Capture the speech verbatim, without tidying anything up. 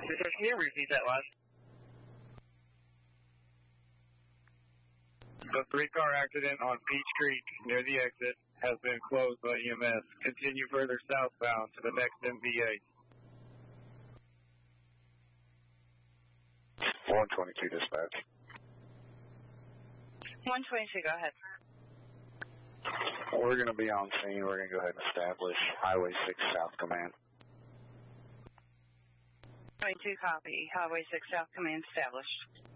Can you repeat that last? The three-car accident on Peach Creek near the exit has been closed by E M S. Continue further southbound to the next M V A. one twenty-two dispatch. one twenty-two, go ahead. We're going to be on scene. We're going to go ahead and establish Highway six South Command. twenty-two, copy. Highway six South Command established.